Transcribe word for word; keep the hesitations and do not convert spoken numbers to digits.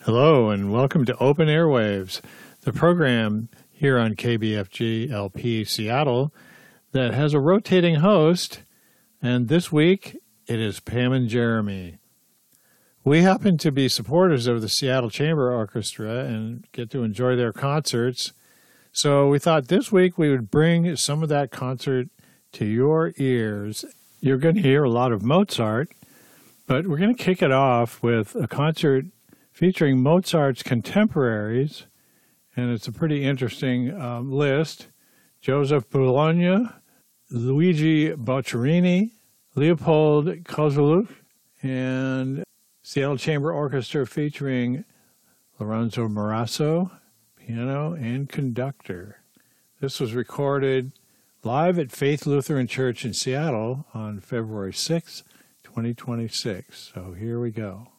Hello and welcome to Open Airwaves, the program here on K B F G L P Seattle that has a rotating host, and this week it is Pam and Jeremy. We happen to be supporters of the Seattle Chamber Orchestra and get to enjoy their concerts, so we thought this week we would bring some of that concert to your ears. You're going to hear a lot of Mozart, but we're going to kick it off with a concert featuring Mozart's contemporaries, and it's a pretty interesting um, list. Joseph Bologna, Luigi Boccherini, Leopold Kozeluch, and Seattle Chamber Orchestra featuring Lorenzo Marasso, piano and conductor. This was recorded live at Faith Lutheran Church in Seattle on February sixth, twenty twenty-six. So here we go.